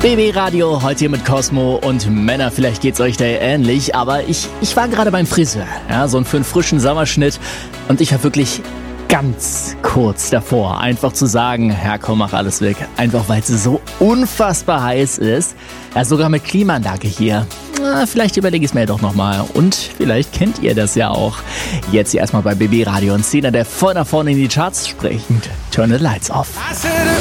BB Radio, heute hier mit Cosmo und Männer, vielleicht geht's euch da ähnlich, aber ich war gerade beim Friseur, ja, so für einen frischen Sommerschnitt und ich war wirklich ganz kurz davor, einfach zu sagen, ja komm, mach alles weg, einfach weil es so unfassbar heiß ist, ja sogar mit Klimaanlage hier. Na, vielleicht überlege ich es mir doch nochmal und vielleicht kennt ihr das ja auch. Jetzt hier erstmal bei BB Radio und Szene, der voll nach vorne in die Charts sprechend. Turn the Lights Off.